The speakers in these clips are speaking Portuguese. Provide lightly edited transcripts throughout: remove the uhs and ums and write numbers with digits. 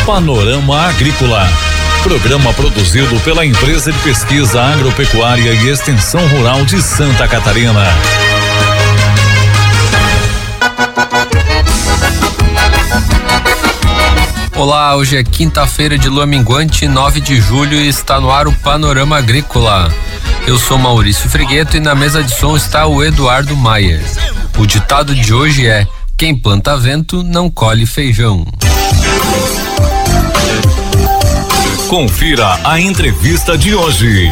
Panorama Agrícola. Programa produzido pela Empresa de Pesquisa Agropecuária e Extensão Rural de Santa Catarina. Olá, hoje é quinta-feira de lua minguante, 9 de julho, e está no ar o Panorama Agrícola. Eu sou Maurício Frigueto e na mesa de som está o Eduardo Maier. O ditado de hoje é: quem planta vento não colhe feijão. Confira a entrevista de hoje.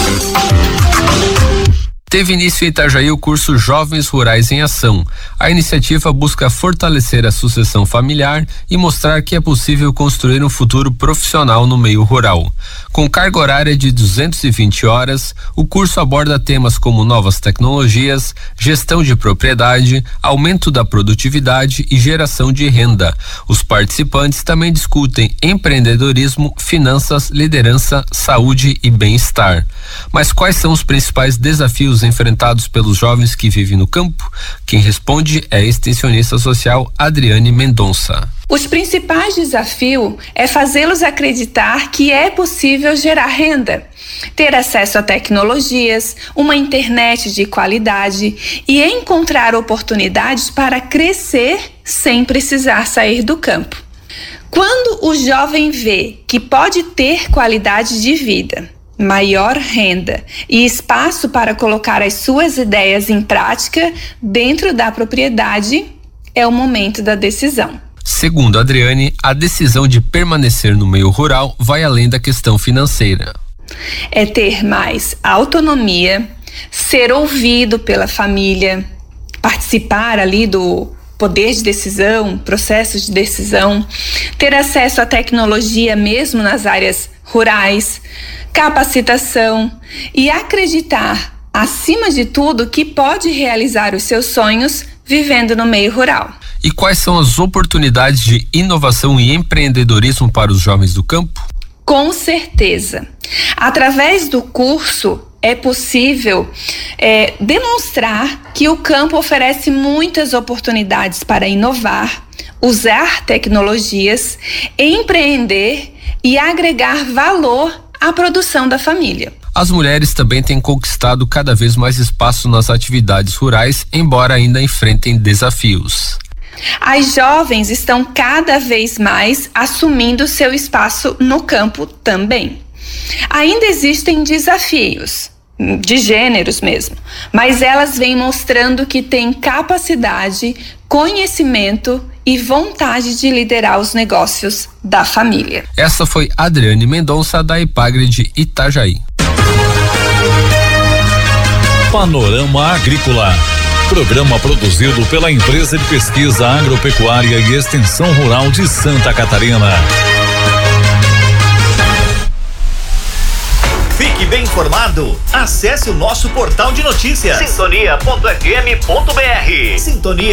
Teve início em Itajaí o curso Jovens Rurais em Ação. A iniciativa busca fortalecer a sucessão familiar e mostrar que é possível construir um futuro profissional no meio rural. Com carga horária de 220 horas, o curso aborda temas como novas tecnologias, gestão de propriedade, aumento da produtividade e geração de renda. Os participantes também discutem empreendedorismo, finanças, liderança, saúde e bem-estar. Mas quais são os principais desafios enfrentados pelos jovens que vivem no campo? Quem responde é a extensionista social Adriane Mendonça. Os principais desafios é fazê-los acreditar que é possível gerar renda, ter acesso a tecnologias, uma internet de qualidade e encontrar oportunidades para crescer sem precisar sair do campo. Quando o jovem vê que pode ter qualidade de vida, maior renda e espaço para colocar as suas ideias em prática dentro da propriedade, é o momento da decisão. Segundo Adriane, a decisão de permanecer no meio rural vai além da questão financeira. É ter mais autonomia, ser ouvido pela família, participar ali do poder de decisão, processos de decisão, ter acesso à tecnologia mesmo nas áreas rurais, capacitação e acreditar, acima de tudo, que pode realizar os seus sonhos vivendo no meio rural. E quais são as oportunidades de inovação e empreendedorismo para os jovens do campo? Com certeza. Através do curso é possível demonstrar que o campo oferece muitas oportunidades para inovar, usar tecnologias, empreender e agregar valor à produção da família. As mulheres também têm conquistado cada vez mais espaço nas atividades rurais, embora ainda enfrentem desafios. As jovens estão cada vez mais assumindo seu espaço no campo também. Ainda existem desafios, de gêneros mesmo, mas elas vêm mostrando que têm capacidade, conhecimento e vontade de liderar os negócios da família. Essa foi Adriane Mendonça, da Ipagre de Itajaí. Panorama Agrícola. Programa produzido pela Empresa de Pesquisa Agropecuária e Extensão Rural de Santa Catarina. Fique bem informado. Acesse o nosso portal de notícias. Sintonia.fm.br. Sintonia